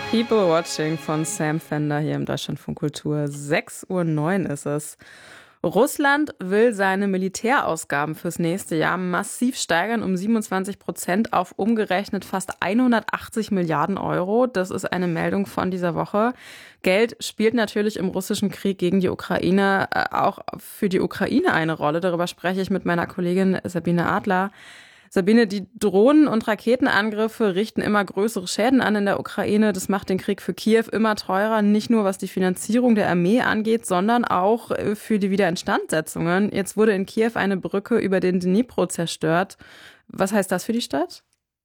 People Watching von Sam Fender hier im Deutschlandfunk Kultur. 6:09 Uhr ist es. Russland will seine Militärausgaben fürs nächste Jahr massiv steigern, um 27% auf umgerechnet fast 180 Milliarden Euro. Das ist eine Meldung von dieser Woche. Geld spielt natürlich im russischen Krieg gegen die Ukraine auch für die Ukraine eine Rolle. Darüber spreche ich mit meiner Kollegin Sabine Adler. Sabine, die Drohnen- und Raketenangriffe richten immer größere Schäden an in der Ukraine. Das macht den Krieg für Kiew immer teurer, nicht nur was die Finanzierung der Armee angeht, sondern auch für die Wiederinstandsetzungen. Jetzt wurde in Kiew eine Brücke über den Dnipro zerstört. Was heißt das für die Stadt?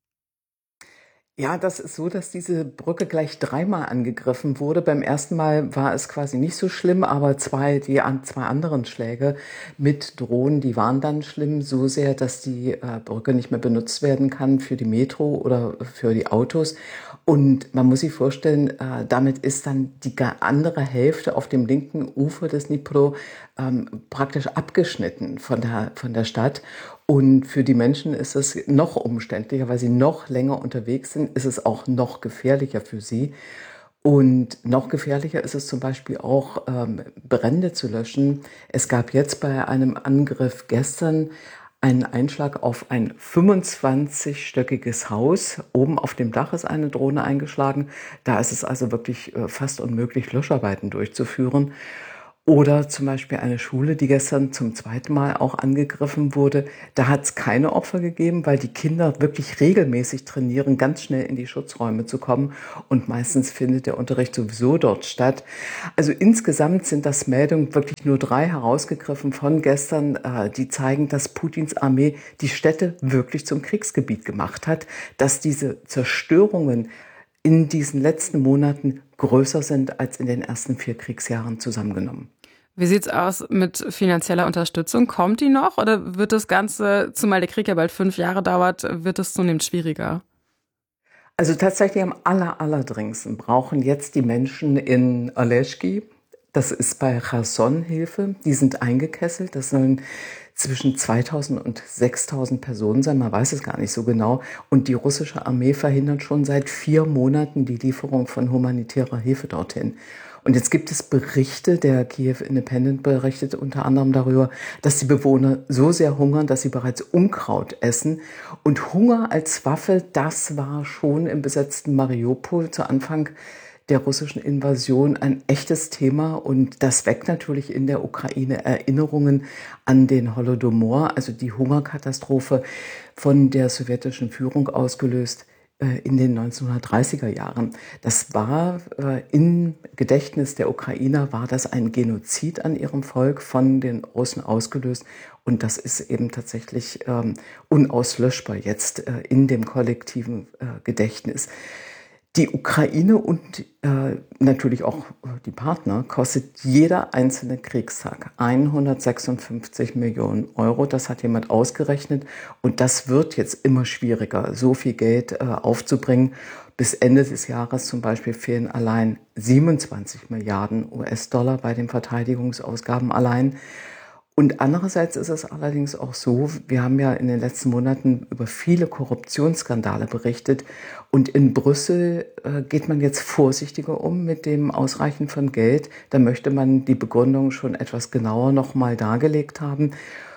Ja, das ist so, dass diese Brücke gleich dreimal angegriffen wurde. Beim ersten Mal war es quasi nicht so schlimm, aber zwei anderen Schläge mit Drohnen, die waren dann schlimm, so sehr, dass die Brücke nicht mehr benutzt werden kann für die Metro oder für die Autos. Und man muss sich vorstellen, damit ist dann die andere Hälfte auf dem linken Ufer des Dnipro praktisch abgeschnitten von der Stadt. Und für die Menschen ist es noch umständlicher, weil sie noch länger unterwegs sind, ist es auch noch gefährlicher für sie. Und noch gefährlicher ist es zum Beispiel auch, Brände zu löschen. Es gab jetzt bei einem Angriff gestern einen Einschlag auf ein 25-stöckiges Haus. Oben auf dem Dach ist eine Drohne eingeschlagen. Da ist es also wirklich fast unmöglich, Löscharbeiten durchzuführen. Oder zum Beispiel eine Schule, die gestern zum zweiten Mal auch angegriffen wurde. Da hat es keine Opfer gegeben, weil die Kinder wirklich regelmäßig trainieren, ganz schnell in die Schutzräume zu kommen. Und meistens findet der Unterricht sowieso dort statt. Also insgesamt sind das Meldungen wirklich nur 3 herausgegriffen von gestern, die zeigen, dass Putins Armee die Städte wirklich zum Kriegsgebiet gemacht hat, dass diese Zerstörungen in diesen letzten Monaten größer sind als in den ersten 4 Kriegsjahren zusammengenommen. Wie sieht's aus mit finanzieller Unterstützung? Kommt die noch oder wird das Ganze, zumal der Krieg ja bald 5 Jahre dauert, wird es zunehmend schwieriger? Also tatsächlich am allerdringendsten brauchen jetzt die Menschen in Oleschki, das ist bei Cherson, Hilfe. Die sind eingekesselt. Das sollen zwischen 2000 und 6000 Personen sein. Man weiß es gar nicht so genau. Und die russische Armee verhindert schon seit 4 Monaten die Lieferung von humanitärer Hilfe dorthin. Und jetzt gibt es Berichte, der Kiew Independent berichtet unter anderem darüber, dass die Bewohner so sehr hungern, dass sie bereits Unkraut essen. Und Hunger als Waffe, das war schon im besetzten Mariupol zu Anfang der russischen Invasion ein echtes Thema. Und das weckt natürlich in der Ukraine Erinnerungen an den Holodomor, also die Hungerkatastrophe von der sowjetischen Führung ausgelöst in den 1930er Jahren. Das war im Gedächtnis der Ukrainer, war das ein Genozid an ihrem Volk von den Russen ausgelöst. Und das ist eben tatsächlich unauslöschbar jetzt in dem kollektiven Gedächtnis. Die Ukraine und natürlich auch die Partner kostet jeder einzelne Kriegstag 156 Millionen Euro. Das hat jemand ausgerechnet. Und das wird jetzt immer schwieriger, so viel Geld aufzubringen. Bis Ende des Jahres zum Beispiel fehlen allein 27 Milliarden US-Dollar bei den Verteidigungsausgaben allein. Und andererseits ist es allerdings auch so, wir haben ja in den letzten Monaten über viele Korruptionsskandale berichtet und in Brüssel geht man jetzt vorsichtiger um mit dem Ausreichen von Geld. Da möchte man die Begründung schon etwas genauer nochmal dargelegt haben.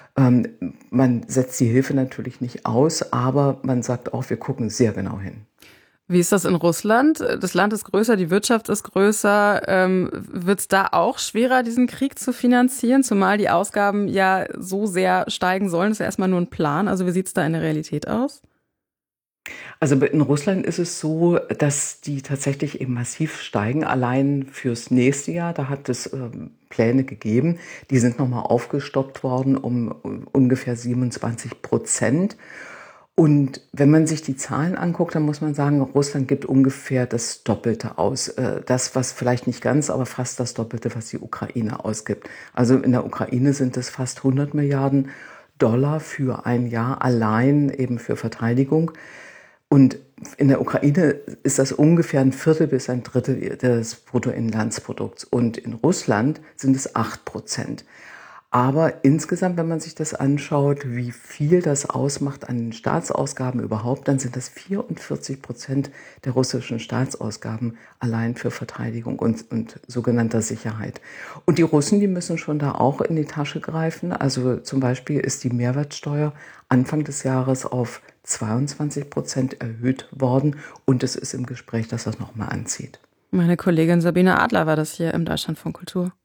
Man setzt die Hilfe natürlich nicht aus, aber man sagt auch, wir gucken sehr genau hin. Wie ist das in Russland? Das Land ist größer, die Wirtschaft ist größer. Wird es da auch schwerer, diesen Krieg zu finanzieren, zumal die Ausgaben ja so sehr steigen sollen? Das ist ja erstmal nur ein Plan. Also wie sieht es da in der Realität aus? Also in Russland ist es so, dass die tatsächlich eben massiv steigen, allein fürs nächste Jahr. Da hat es Pläne gegeben, die sind nochmal aufgestockt worden um ungefähr 27%. Und wenn man sich die Zahlen anguckt, dann muss man sagen, Russland gibt ungefähr das Doppelte aus. Das, was vielleicht nicht ganz, aber fast das Doppelte, was die Ukraine ausgibt. Also in der Ukraine sind es fast 100 Milliarden Dollar für ein Jahr allein eben für Verteidigung. Und in der Ukraine ist das ungefähr ein Viertel bis ein Drittel des Bruttoinlandsprodukts. Und in Russland sind es 8%. Aber insgesamt, wenn man sich das anschaut, wie viel das ausmacht an den Staatsausgaben überhaupt, dann sind das 44% der russischen Staatsausgaben allein für Verteidigung und sogenannter Sicherheit. Und die Russen, die müssen schon da auch in die Tasche greifen. Also zum Beispiel ist die Mehrwertsteuer Anfang des Jahres auf 22% erhöht worden und es ist im Gespräch, dass das nochmal anzieht. Meine Kollegin Sabine Adler war das hier im Deutschlandfunk Kultur.